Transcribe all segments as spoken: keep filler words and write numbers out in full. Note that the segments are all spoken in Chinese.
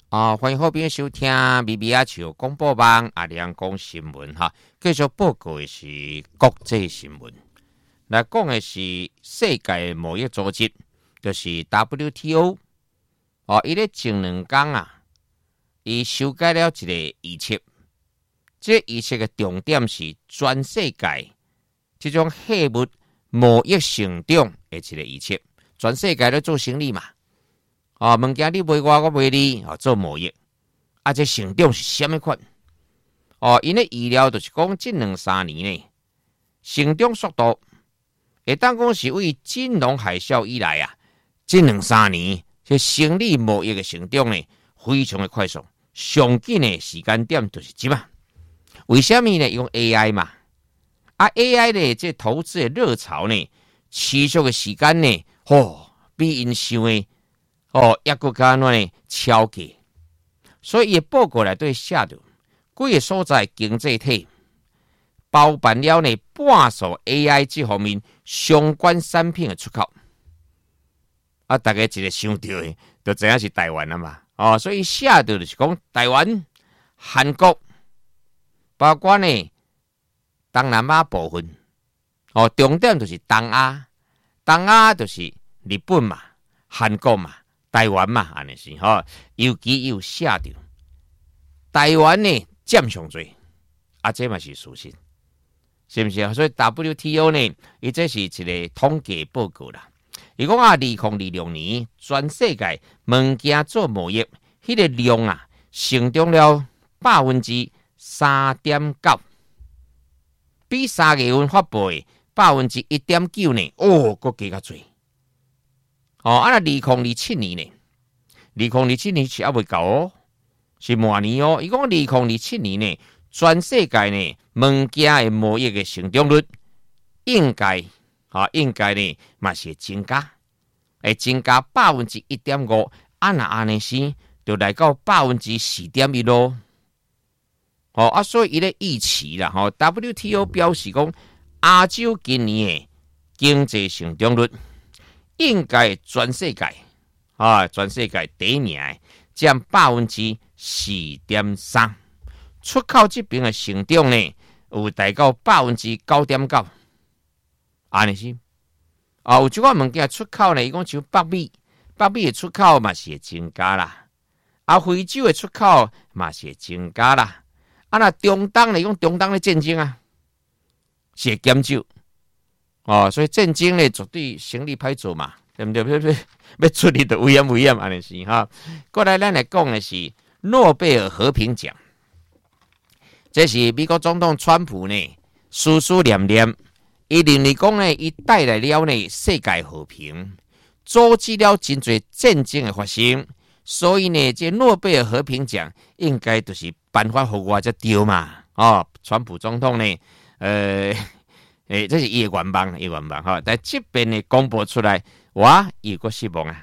啊，欢迎好朋友收听咪咪阿笑广播网阿亮讲新闻哈。继续报告的是国际新闻，来讲的是世界贸易组织，就是 W T O。哦，伊咧前两天啊，伊修改了一个预测，这个预测的重点是全世界这种货物贸易成长的一个预测。全世界咧做生意嘛。啊，物件你卖我，我卖你，啊，做贸易，啊，这成长是什么款？哦，因咧预料就是讲，这两三年呢，成长速度，会当讲是为金融海啸以来啊，这两三年，这生意贸易的成长呢，非常的快速，上紧的时间点就是即嘛。为什么呢？用 A I 嘛，啊 ，A I 呢，这投资的热潮呢，持续的时间呢，哦，比因想的。哦，抑个加呢超过，所以伊报告来对写着，几个所在经济体包办了呢半数 A I 这方面相关产品的出口。啊，大家一个想到的，就知影是台湾了嘛。哦，所以写着就是讲台湾、韩国，包括呢东南亚部分。哦，重点就是东亚，东亚就是日本嘛、韩国嘛。台湾嘛，安尼是吼，尤其有写着台湾呢占上多，啊，这嘛是事实，是不是啊？所以 W T O 呢，伊这是一个统计报告啦。伊讲啊，二零二六年全世界物件做贸易，迄、那个量啊，成长了百分之三点九，比三月份发布的百分之一点九呢，哦，搁加较多。哦，啊，那二零二七年呢？二零二七年是还未够哦，是明年哦。伊讲二零二七年呢，全世界呢物件的贸易的成长率应该啊，应该呢嘛是增加，会增加百分之一点五，啊那安尼是就来到百分之四点一咯。哦啊，所以伊咧预期啦，吼 W T O 表示讲，亚洲今年的经济成长率。应该全世界啊，全世界第一名占百分之四点三，出口这边的成长呢，有达到百分之九点九，安尼是啊，有即款物件出口呢，伊讲像北美，北美的出口嘛是会增加啦，啊，非洲的出口嘛是会增加啦，啊，那中东呢，讲中东的战争啊，是会减少。哦，所以战争呢，绝对生意歹做嘛，对不对？不不，要出力的危险危险，安尼是哈。过来，咱来讲的是诺贝尔和平奖，这是美国总统川普呢，思思念念，伊认为讲呢，伊带来了呢世界和平，阻止了真侪战争的发生，所以呢，这诺贝尔和平奖应该就是颁发给我才对嘛。哦，川普总统呢，呃。诶、欸，这是伊的愿望，伊愿望哈，但这边呢公布出来，哇，有个失望啊！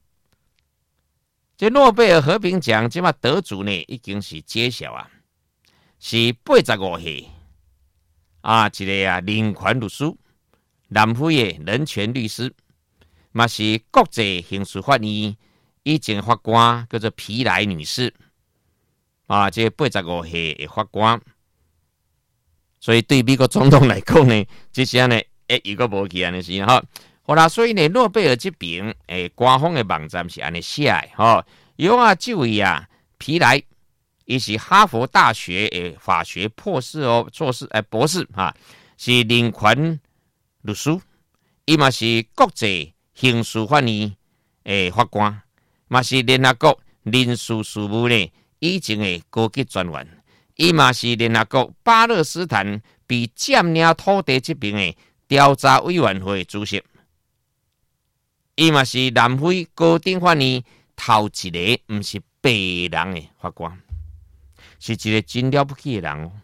这诺贝尔和平奖即嘛得主呢，已经是揭晓啊，是八十五岁啊，一个啊人权律师，南非的人权律师，嘛是国际刑事法院以前法官叫做皮莱女士啊，这八十五岁的法官。所以对美国总统来讲呢，这些呢，诶，伊个无去安尼是哈，好啦，所以呢，诺贝尔这边诶，官方的网站是安尼写的哈，有啊，这位啊，皮莱，伊是哈佛大学诶法学博士哦，硕士诶博士哈，是人权律师，伊嘛是国际刑事法院诶法官，嘛是联合国人事事务呢以前的高级专员。伊嘛是联合国巴勒斯坦被占领土地这边的调查委员会主席，伊嘛是南非高等法院头一个不是白人的法官，是一个真了不起的人哦。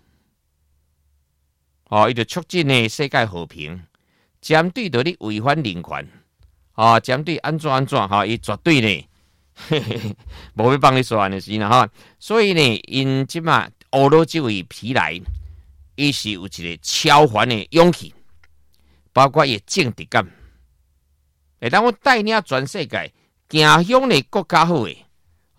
哦，伊就促进呢世界和平，针对着你违反人权，啊、哦，针对安怎安怎哈，伊绝对呢，嘿嘿嘿，无要帮你说安尼是啦哈。所以呢，因即嘛。欧洲这位皮莱，伊是有一个超凡的勇气，包括伊政治感，会当我带领全世界行向的更加好的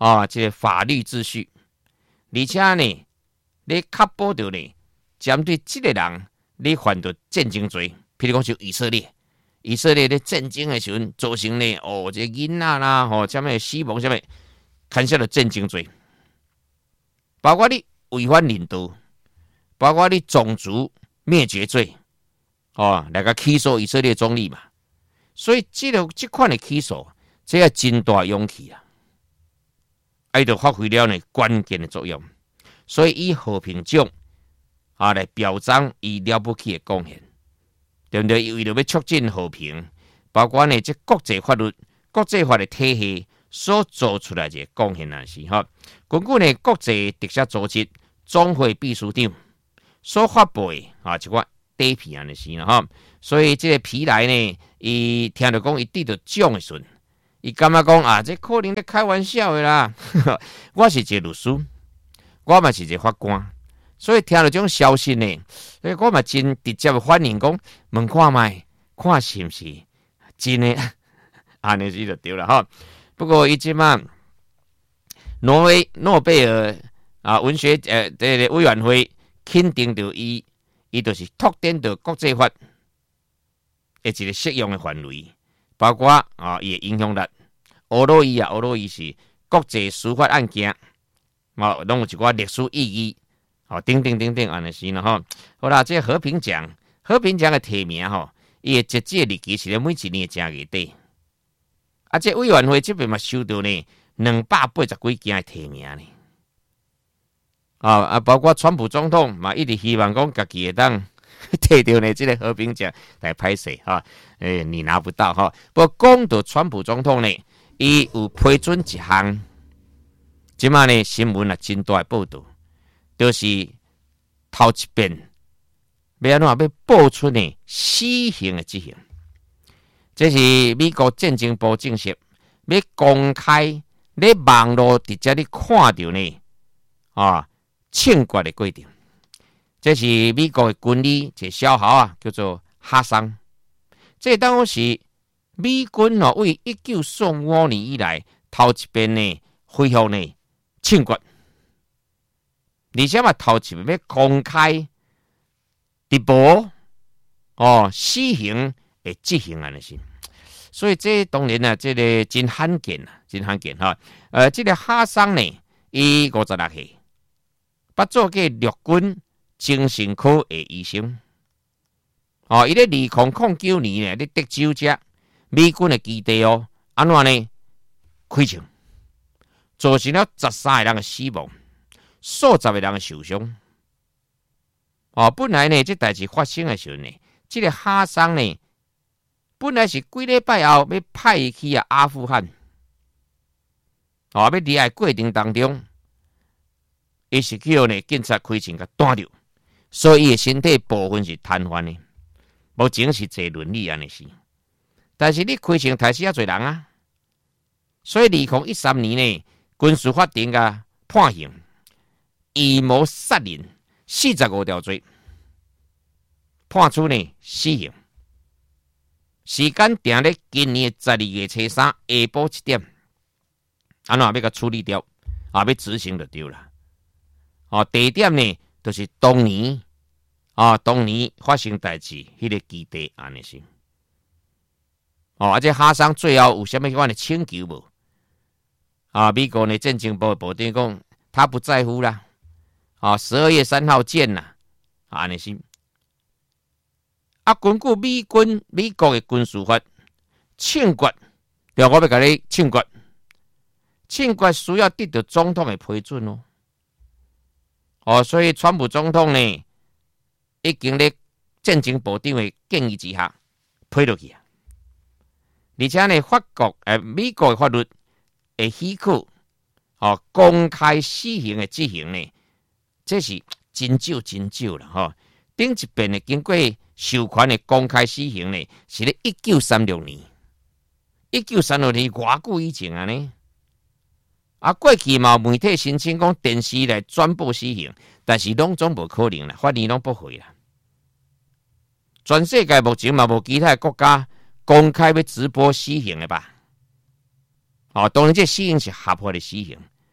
啊，这个法律秩序，而且呢，你确保着呢，针对这个人，你犯着战争罪，譬如讲像以色列，以色列咧战争的时候造成呢，哦，这囡仔啦，吼、哦，什么死亡，什么，牵涉到战争罪，包括你违反领导，包括你种族灭绝罪，哦，来个起诉以色列总理嘛。所以这个这款的起诉，这要真大勇气啊！伊就发挥了呢关键的作用。所以以和平奖啊来表彰伊了不起的贡献，对不对？为了要促进和平，包括呢这国际法律、国际法的体系所做出来的贡献也是哈。根据呢国际特赦组织总会秘书长所发布的啊一款底片安尼是啦哈。所以这个皮来呢，伊听到讲伊得到奖的时候，伊感觉讲啊，这可能在开玩笑的啦。我是一个律师，我嘛是一个法官，所以听到这种消息呢，我嘛真直接的反应讲，问看卖，看是不是真的，安尼是就对了哈。不过伊即嘛，挪威诺贝尔啊文学呃这个委员会肯定着伊，伊就是拓展着国际法。一个适用的范围，包括啊，伊的影响力。俄罗伊啊，俄罗伊是国际司法案件，嘛，拢有一寡历史意义，哦，等等等等，安尼是啦吼。好啦，这和平奖，和平奖的提名吼，伊的截止日期是咧每一年的正月底。啊，这委员会这边嘛收到呢两百八十几件的提名呢。啊啊，包括川普总统嘛，一直希望讲家己会当。摕到呢，这个和平奖来拍摄哈，诶、欸，你拿不到哈。不过讲到川普总统呢，伊有批准一项，即马呢新闻啊真大的报道，就是头一遍要安怎要报出呢死刑的执行，这是美国战争部证实，要公开咧网络直接你看到呢啊枪决的规定。这是美国的军旅一个小校啊，叫做哈桑。这当然是美军哦，为一九四五年以来头一遍呢恢复呢枪决，而且嘛头一遍要公开直播哦死刑的执行安尼是。所以这当然啊，这个真罕见啊，真罕见哈。呃，这个哈桑呢，伊五十六岁，捌做过陆军。精神科的医生，哦，伊咧二零零九年咧，咧德州只美军的基地哦，安怎呢？开枪，造成了十三个人的死亡，数十个人的受伤。哦，本来呢，这代志发生的时候呢，这个哈桑呢，本来是几礼拜后要派伊去啊阿富汗，哦，要离开过程当中，伊是叫呢警察开枪甲弹着。所以伊的身体部分是瘫痪的，目前是坐轮椅安尼是。但是你开枪杀死遐侪人啊，所以二零一三年呢，军事法庭啊判刑，预谋杀人四十五条罪，判处呢死刑。时间定咧今年十二月初三下晡一点，安怎要甲处理掉，啊要执行就对了。哦，地点呢？就是当年啊，当年发生代志，迄、那个基地安尼是。哦，而且哈桑最后有啥物款的请求无？啊，美国的战争部的部长讲，他不在乎啦。啊，十二月三号见啦，安尼是。啊，根据美军美国的军事法，枪决，对，我要甲你枪决，枪决需要得到总统的批准哦。哦，所以川普总统呢，已经咧战争部长的建议之下批落去啊。而且呢，法国诶、呃、美国的法律会许可哦公开死刑的执行呢，这是真少真少啦吼。顶一遍呢，经过授权的公开死刑呢，是咧一九三六年，一九三六年偌久以前啊呢。啊，过去嘛，媒体申请讲电视来转播死刑，但是拢总无可能啦，法院拢驳回啦。全世界目前嘛无其他国家公开要直播死刑的吧？哦，当然这死刑是合法的死刑，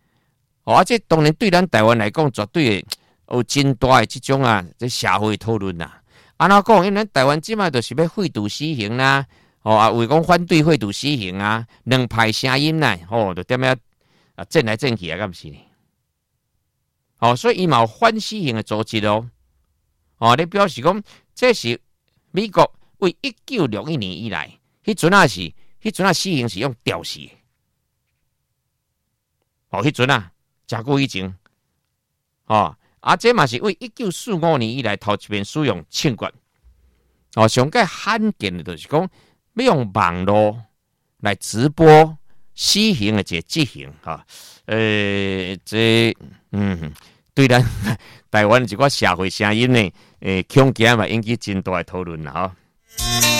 哦，啊，这当然对咱台湾来讲，绝对有真大的这种啊，这社会讨论啦。安怎讲？因为咱台湾即卖就是要废除死刑啦，哦啊，为讲反对废除死刑啊，两派声音啦，哦，就点样啊，争来争去啊，敢不是呢？哦，所以伊嘛有反死刑的组织哦。哦，你表示讲，这是美国为一九六一年以来，迄阵啊是，迄阵啊死刑是用吊死的。哦，迄阵啊，真久以前。哦，啊，这嘛是为一九四五年以来头一遍使用枪决。哦，上界罕见的就是讲，要用网络来直播死刑的一个执行哈。呃，这嗯，对咱台湾一寡社会声音呢，诶，恐惊嘛引起真大的讨论啦吼。